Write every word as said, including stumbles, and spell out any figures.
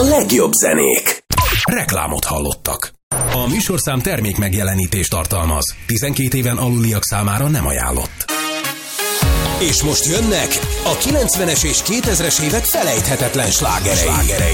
A legjobb zenék. Reklámot hallottak. A műsorszám termék megjelenítést tartalmaz. tizenkét éven aluliak számára nem ajánlott. És most jönnek a kilencvenes és kétezres évek felejthetetlen slágerei.